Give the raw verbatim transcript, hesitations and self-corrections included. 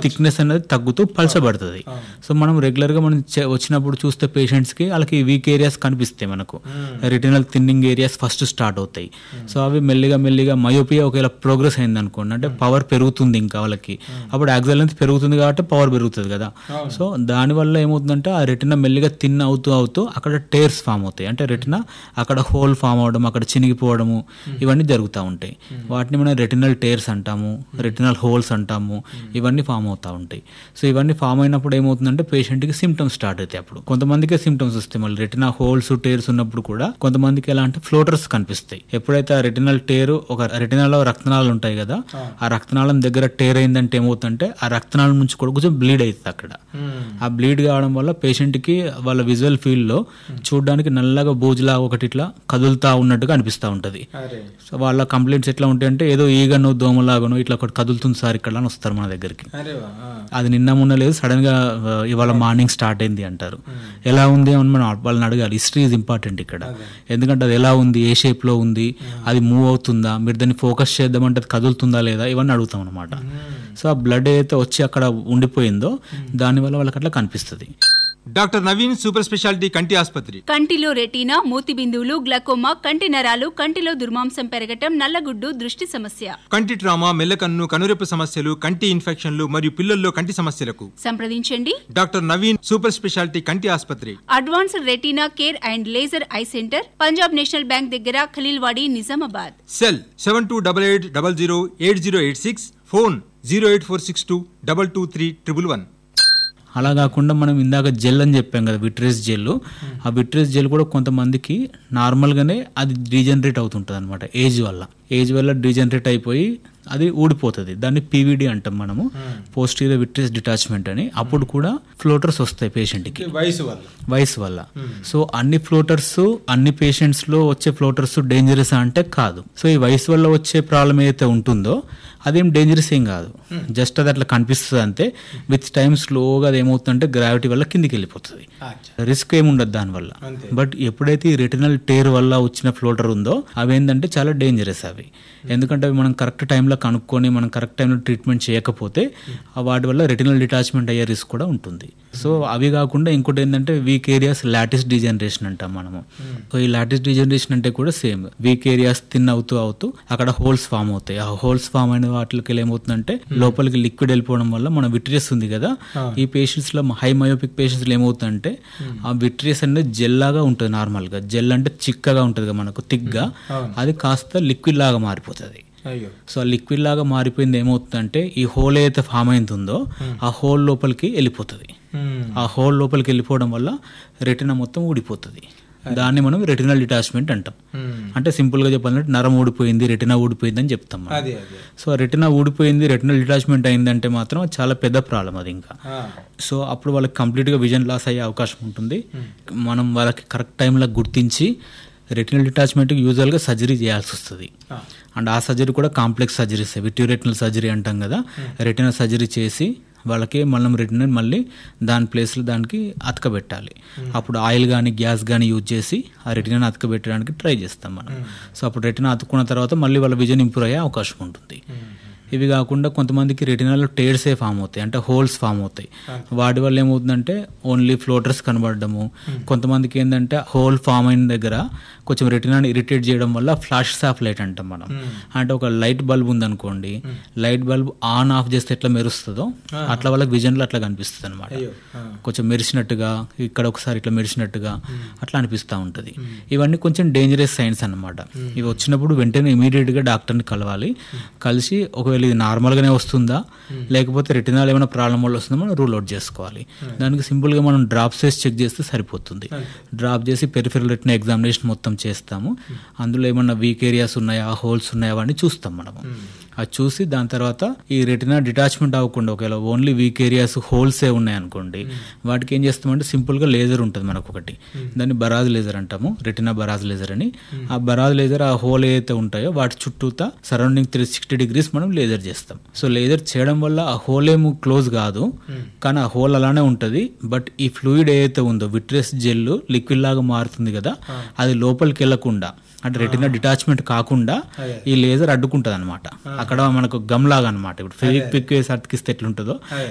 Thickness అనేది తగ్గుతూ పలచబడుతుంది. So మనం రెగ్యులర్గా మనం వచ్చినప్పుడు చూస్తే పేషెంట్స్కి వాళ్ళకి వీక్ ఏరియాస్ కనిపిస్తాయి, మనకు retinal thinning areas first start అవుతాయి. సో అవి మెల్లిగా మెల్లిగా మయోపియా ఒకవేళ ప్రోగ్రెస్ అయింది అనుకోండి, అంటే పవర్ పెరుగుతుంది ఇంకా వాళ్ళకి, అప్పుడు యాక్సిల్ లెంత్ పెరుగుతుంది కాబట్టి పవర్ పెరుగుతుంది కదా. సో దానివల్ల ఏమవుతుందంటే ఆ రెటినా మెల్లిగా థిన్ అవుతూ అవుతూ అక్కడ టేర్స్ ఫామ్ అవుతాయి, అంటే రెటినా అక్కడ హోల్ ఫామ్ అవడం, అక్కడ చినిగిపోవడము, ఇవన్నీ జరుగుతూ ఉంటాయి. వాటిని మనం రెటినల్ టేర్స్ అంటాము, రెటినల్ హోల్స్ అంటాము, ఇవన్నీ ఫామ్ అవుతూ ఉంటాయి. సో ఇవన్నీ ఫామ్ అయినప్పుడు ఏమవుతుందంటే పేషెంట్కి సిమ్టమ్స్ స్టార్ట్ అవుతాయి. అప్పుడు కొంతమందికి సిమ్టమ్స్ వస్తాయి, మళ్ళీ రెటినా హోల్స్ టేర్స్ ఉన్నప్పుడు కూడా కొంతమందికి ఎలా అంటే ఫ్లోటర్స్ కనిపిస్తాయి. ఎప్పుడైతే ఆ రెటినల్ టేరు ఒక రెటినాలో రక్తనాళాలు ఉంటాయి కదా, ఆ రక్తనాళం దగ్గర టేర్ అయిందంటే ఏమవుతుందంటే ఆ రక్తనాళం నుంచి కూడా కొంచెం బ్లీడ్ అవుతుంది అక్కడ. ఆ బ్లీడ్ కావడం వల్ల పేషెంట్కి వాళ్ళ విజువల్ ఫీల్డ్ లో చూడడానికి నల్లగా బూజులా ఒకటి ఇట్లా కదులుతా ఉన్నట్టుగా అనిపిస్తూ ఉంటుంది. సో వాళ్ళ కంప్లైంట్స్ ఎట్లా ఉంటాయంటే ఏదో ఈగనో దోమలాగనో ఇట్లా ఒకటి కదులుతుంది సార్ ఇక్కడ అని వస్తారు మన దగ్గరికి. అది నిన్న మొన్న లేదు, సడన్ గా ఇవాళ మార్నింగ్ స్టార్ట్ అయింది అంటారు. ఎలా ఉంది అని మనం వాళ్ళని అడగాలి. హిస్టరీ ఈజ్ ఇంపార్టెంట్ ఇక్కడ, ఎందుకంటే అది ఎలా ఉంది, ఏ షేప్ లో ఉంది, అది మూవ్ అవుతుందా, మీరు దాన్ని ఫోకస్ చేద్దామంటే అది కదులుతుందా లేదా, ఇవన్నీ అడుగుతాం అనమాట. సో ఆ బ్లడ్ ఏదైతే వచ్చి అక్కడ ఉండిపోయిందో దానివల్ల వాళ్ళకి అట్లా కనిపిస్తుంది. డాక్టర్ నవీన్ సూపర్ స్పెషాలిటీ కంటి ఆసుపత్రి. కంటిలో రెటీనా, మూతి బిందువులు, గ్లకోమా, కంటి నరాలు, కంటిలో దుర్మాంసం పెరగటం, నల్లగుడ్డు, దృష్టి సమస్య, కంటి ట్రామా, మెల్లకన్ను, కనురెప్ప సమస్యలు, కంటి ఇన్ఫెక్షన్లు మరియు పిల్లల్లో కంటి సమస్యలకు సంప్రదించండి డాక్టర్ నవీన్ సూపర్ స్పెషాలిటీ కంటి ఆసుపత్రి. Advanced retina care and laser eye centre, Punjab national bank దగ్గర, Khaleelwadi, Nizamabad. Cell seven two double eight double zero eight zero eight six, phone zero eight four six two double two three triple one. అలా కాకుండా మనం ఇందాక gel అని చెప్పాం కదా, vitreous gel. ఆ vitreous gel కూడా కొంతమందికి నార్మల్గానే అది డీజనరేట్ అవుతుంటుంది అనమాట, ఏజ్ వల్ల ఏజ్ వల్ల డీజనరేట్ అయిపోయి అది ఊడిపోతుంది. దాన్ని పీవీడీ అంటాం మనము, పోస్టీరియర్ విట్రియస్ డిటాచ్మెంట్ అని. అప్పుడు కూడా ఫ్లోటర్స్ వస్తాయి పేషెంట్కి వయసు వల్ల వయసు వల్ల సో అన్ని ఫ్లోటర్స్ అన్ని పేషెంట్స్ లో వచ్చే ఫ్లోటర్స్ డేంజరస్ అంటే కాదు. సో ఈ వయసు వల్ల వచ్చే ప్రాబ్లం ఏదైతే ఉంటుందో అదేం డేంజరస్ ఏం కాదు, జస్ట్ అది అట్లా కనిపిస్తుంది అంతే. విత్ టైమ్ స్లోగా అది ఏమవుతుందంటే గ్రావిటీ వల్ల కిందికి వెళ్ళిపోతుంది, రిస్క్ ఏముండదు దానివల్ల. బట్ ఎప్పుడైతే ఈ రెటినల్ టేర్ వల్ల వచ్చిన ఫ్లోటర్ ఉందో అవి ఏంటంటే చాలా డేంజరస్ అవి, ఎందుకంటే అవి మనం కరెక్ట్ టైంలో కనుక్కొని మనం కరెక్ట్ టైంలో ట్రీట్మెంట్ చేయకపోతే వాటి వల్ల రెటినల్ డిటాచ్మెంట్ అయ్యే రిస్క్ కూడా ఉంటుంది. సో అవి కాకుండా ఇంకోటి ఏంటంటే వీక్ ఏరియాస్ లాటిస్ డిజనరేషన్ అంటాం మనము. సో ఈ లాటిస్ డిజనరేషన్ అంటే కూడా సేమ్, వీక్ ఏరియాస్ థిన్ అవుతూ అవుతూ అక్కడ హోల్స్ ఫామ్ అవుతాయి. ఆ హోల్స్ ఫామ్ అయిన వాటికి ఏమవుతుందంటే లోపలికి లిక్విడ్ వెళ్ళిపోవడం వల్ల మన విట్రియస్ ఉంది కదా, ఈ పేషెంట్స్ లో హై మయోపిక్ పేషెంట్స్ లో ఏమవుతుందంటే ఆ విట్రియస్ అనేది జెల్ లాగా ఉంటుంది. నార్మల్ గా జెల్ అంటే చిక్కగా ఉంటుంది కదా మనకు, థిక్గా, అది కాస్త లిక్విడ్ లాగా మారిపోతుంది. సో ఆ లిక్విడ్ లాగా మారిపోయింది ఏమవుతుందంటే ఈ హోల్ ఏదైతే ఫామ్ అయిందో ఆ హోల్ లోపలికి వెళ్ళిపోతుంది. ఆ హోల్ లోపలికి వెళ్ళిపోవడం వల్ల రెటినా మొత్తం ఊడిపోతుంది. దాన్ని మనం రెటినల్ డిటాచ్మెంట్ అంటాం. అంటే సింపుల్ గా చెప్పాలంటే నరం ఊడిపోయింది, రెటినా ఊడిపోయింది అని చెప్తాం. సో రెటినా ఊడిపోయింది, రెటినల్ డిటాచ్మెంట్ అయిందంటే మాత్రం చాలా పెద్ద ప్రాబ్లం అది ఇంకా. సో అప్పుడు వాళ్ళకి కంప్లీట్ గా విజన్ లాస్ అయ్యే అవకాశం ఉంటుంది. మనం వాళ్ళకి కరెక్ట్ టైంలో గుర్తించి రెటినల్ డిటాచ్మెంట్ యూజువల్ గా సర్జరీ చేయాల్సి వస్తుంది. అండ్ ఆ సర్జరీ కూడా కాంప్లెక్స్ సర్జరీస్, విట్రియరెటినల్ సర్జరీ అంటాం కదా, రెటినా సర్జరీ చేసి వాళ్ళకి మనం రెటినా మళ్ళీ దాని ప్లేస్లో దానికి అతకబెట్టాలి. అప్పుడు ఆయిల్ కానీ గ్యాస్ కానీ యూజ్ చేసి ఆ రెటినాని అతకబెట్టడానికి ట్రై చేస్తాం మనం. సో అప్పుడు రెటినా అతుక్కున్న తర్వాత మళ్ళీ వాళ్ళ విజన్ ఇంప్రూవ్ అయ్యే అవకాశం ఉంటుంది. ఇవి కాకుండా కొంతమందికి రెటినాలో టేర్సే ఫామ్ అవుతాయి, అంటే హోల్స్ ఫామ్ అవుతాయి. వాటి వల్ల ఏమవుతుందంటే ఓన్లీ ఫ్లోటర్స్ కనబడము. కొంతమందికి ఏంటంటే హోల్ ఫామ్ అయిన దగ్గర కొంచెం రెటినాని ఇరిటేట్ చేయడం వల్ల ఫ్లాషెస్ ఆఫ్ లైట్ అంటాం మనం. అంటే ఒక లైట్ బల్బ్ ఉందనుకోండి, లైట్ బల్బ్ ఆన్ ఆఫ్ చేస్తే ఎట్లా మెరుస్తుందో అట్లా వాళ్ళకి విజన్లో అట్లా కనిపిస్తుంది అనమాట. కొంచెం మెరిసినట్టుగా, ఇక్కడ ఒకసారి ఇట్లా మెరిసినట్టుగా అట్లా అనిపిస్తూ ఉంటుంది. ఇవన్నీ కొంచెం డేంజరస్ సైన్స్ అనమాట. ఇవి వచ్చినప్పుడు వెంటనే ఇమీడియట్గా డాక్టర్ని కలవాలి. కలిసి ఒకవేళ ఇది నార్మల్గానే వస్తుందా లేకపోతే రెటినాల్ ఏమైనా ప్రాబ్లం వల్ల వస్తుందో మనం రూల్ అవుట్ చేసుకోవాలి. దానికి సింపుల్గా మనం డ్రాప్స్ వేసి చెక్ చేస్తే సరిపోతుంది. డ్రాప్ చేసి పెరిఫెరల్ రెటినా ఎగ్జామినేషన్ మొత్తం చేస్తాము. అందులో ఏమన్నా వీక్ ఏరియాస్ ఉన్నాయా, హోల్స్ ఉన్నాయా అవన్నీ చూస్తాం మనము. అది చూసి దాని తర్వాత ఈ రెటినా డిటాచ్మెంట్ అవ్వకుండా ఒకవేళ ఓన్లీ వీక్ ఏరియాస్ హోల్సే ఉన్నాయనుకోండి, వాటికి ఏం చేస్తామంటే సింపుల్గా లేజర్ ఉంటుంది మనకు ఒకటి, దాన్ని బరాజ్ లేజర్ అంటాము, రెటినా బరాజ్ లేజర్ అని. ఆ బరాజ్ లేజర్ ఆ హోల్ ఏదైతే ఉంటాయో వాటి చుట్టూతా సరౌండింగ్ త్రీ సిక్స్టీ డిగ్రీస్ మనం లేజర్ చేస్తాం. సో లేజర్ చేయడం వల్ల ఆ హోల్ ఏమో క్లోజ్ కాదు, కానీ ఆ హోల్ అలానే ఉంటుంది. బట్ ఈ ఫ్లూయిడ్ ఏదైతే ఉందో విట్రియస్ జెల్ లిక్విడ్ లాగా మారుతుంది కదా, అది లోపలికి వెళ్లకుండా అంటే రెటినా డిటాచ్మెంట్ కాకుండా ఈ లేజర్ అడ్డుకుంటుంది అనమాట. అక్కడ మనకు గమ్ లాగా అనమాట. ఇప్పుడు ఫెవిక్ పిక్ వేసి అతికిస్తే ఎట్లుంటుందో